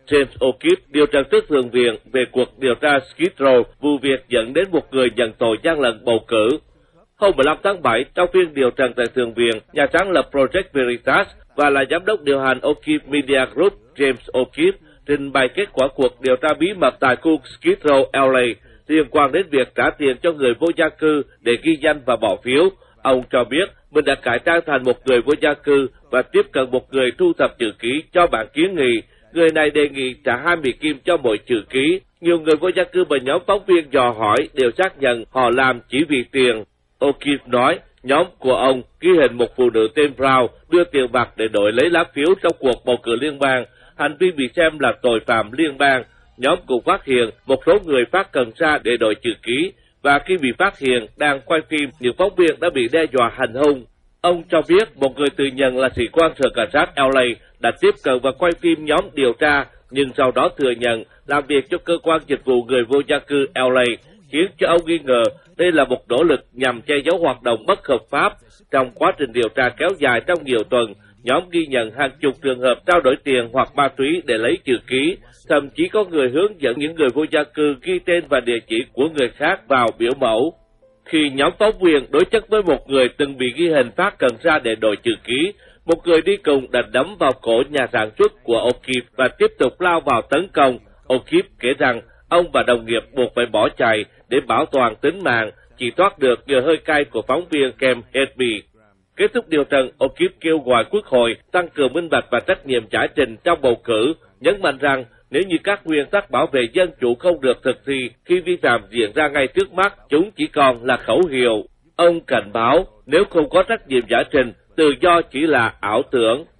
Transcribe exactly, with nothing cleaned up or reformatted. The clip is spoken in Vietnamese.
James O'Keefe điều trần trước Thượng viện về cuộc điều tra Skid Row, vụ việc dẫn đến một người nhận tội gian lận bầu cử. Hôm mười lăm tháng bảy, trong phiên điều trần tại Thượng viện, nhà sáng lập Project Veritas và là giám đốc điều hành O'Keefe Media Group James O'Keefe trình bày kết quả cuộc điều tra bí mật tại khu Skid Row, L A liên quan đến việc trả tiền cho người vô gia cư để ghi danh và bỏ phiếu. Ông cho biết mình đã cải trang thành một người vô gia cư và tiếp cận một người thu thập chữ ký cho bản kiến nghị. Người này đề nghị trả hai mươi kim cho mỗi chữ ký. Nhiều người vô gia cư và nhóm phóng viên dò hỏi đều xác nhận họ làm chỉ vì tiền. O'Keefe nói nhóm của ông ghi hình một phụ nữ tên Brown đưa tiền bạc để đổi lấy lá phiếu trong cuộc bầu cử liên bang. Hành vi bị xem là tội phạm liên bang. Nhóm cũng phát hiện một số người phát cần sa để đổi chữ ký, và khi bị phát hiện đang quay phim, những phóng viên đã bị đe dọa hành hung. Ông cho biết một người tự nhận là sĩ quan sở cảnh sát L A đã tiếp cận và quay phim nhóm điều tra, nhưng sau đó thừa nhận làm việc cho cơ quan dịch vụ người vô gia cư L A, khiến cho ông nghi ngờ đây là một nỗ lực nhằm che giấu hoạt động bất hợp pháp. Trong quá trình điều tra kéo dài trong nhiều tuần, nhóm ghi nhận hàng chục trường hợp trao đổi tiền hoặc ma túy để lấy chữ ký, thậm chí có người hướng dẫn những người vô gia cư ghi tên và địa chỉ của người khác vào biểu mẫu. Khi nhóm phóng viên đối chất với một người từng bị ghi hình phát cần sa để đổi chữ ký, một người đi cùng đã đấm vào cổ nhà sản xuất của O'Keefe và tiếp tục lao vào tấn công. O'Keefe kể rằng ông và đồng nghiệp buộc phải bỏ chạy để bảo toàn tính mạng, chỉ thoát được nhờ hơi cay của phóng viên Kem Hedby. Kết thúc điều trần, O'Keefe kêu gọi Quốc hội tăng cường minh bạch và trách nhiệm giải trình trong bầu cử, nhấn mạnh rằng nếu như các nguyên tắc bảo vệ dân chủ không được thực thi khi vi phạm diễn ra ngay trước mắt, chúng chỉ còn là khẩu hiệu. Ông cảnh báo nếu không có trách nhiệm giải trình, tự do chỉ là ảo tưởng.